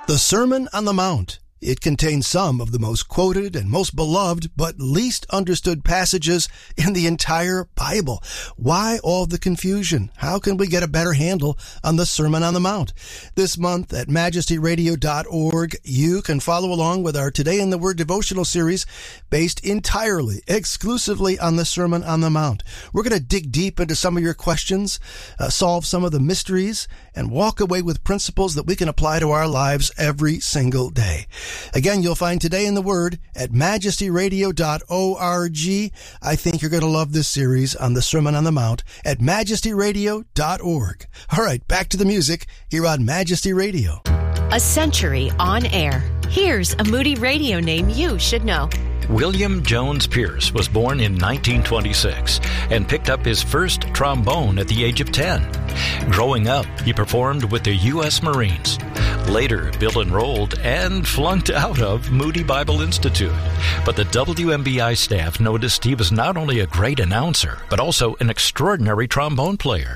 The Sermon on the Mount. It contains some of the most quoted and most beloved but least understood passages in the entire Bible. Why all the confusion? How can we get a better handle on the Sermon on the Mount? This month at majestyradio.org, you can follow along with our Today in the Word devotional series based entirely, exclusively on the Sermon on the Mount. We're going to dig deep into some of your questions, solve some of the mysteries, and walk away with principles that we can apply to our lives every single day. Again, you'll find Today in the Word at majestyradio.org. I think you're going to love this series on the Sermon on the Mount at majestyradio.org. All right, back to the music here on Majesty Radio. A century on air. Here's a Moody Radio name you should know. William Jones Pierce was born in 1926 and picked up his first trombone at the age of 10. Growing up, he performed with the U.S. Marines. Later, Bill enrolled and flunked out of Moody Bible Institute. But the WMBI staff noticed he was not only a great announcer, but also an extraordinary trombone player.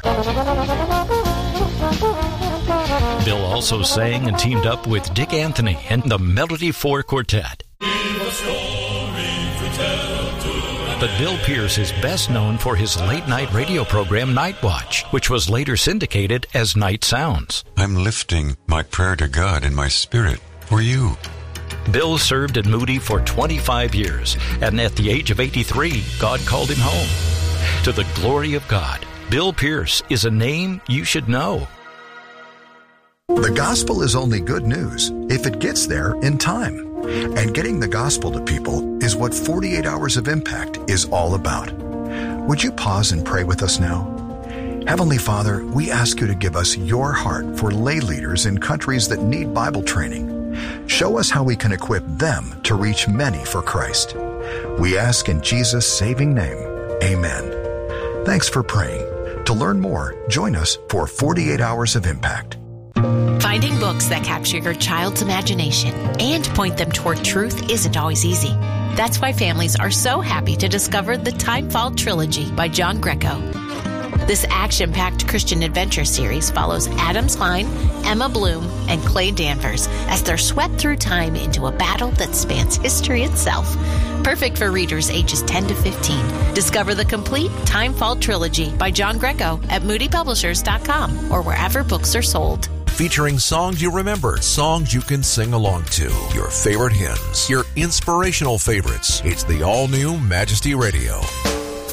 Bill also sang and teamed up with Dick Anthony and the Melody 4 Quartet. But Bill Pierce is best known for his late-night radio program Night Watch, which was later syndicated as Night Sounds. I'm lifting my prayer to God in my spirit for you. Bill served at Moody for 25 years, and at the age of 83, God called him home. To the glory of God, Bill Pierce is a name you should know. The gospel is only good news if it gets there in time. And getting the gospel to people is what 48 Hours of Impact is all about. Would you pause and pray with us now? Heavenly Father, we ask you to give us your heart for lay leaders in countries that need Bible training. Show us how we can equip them to reach many for Christ. We ask in Jesus' saving name, amen. Thanks for praying. To learn more, join us for 48 Hours of Impact. Finding books that capture your child's imagination and point them toward truth isn't always easy. That's why families are so happy to discover the Timefall Trilogy by John Greco. This action-packed Christian adventure series follows Adam Klein, Emma Bloom, and Clay Danvers as they're swept through time into a battle that spans history itself. Perfect for readers ages 10 to 15. Discover the complete Timefall Trilogy by John Greco at moodypublishers.com or wherever books are sold. Featuring songs you remember, songs you can sing along to, your favorite hymns, your inspirational favorites. It's the all-new Majesty Radio.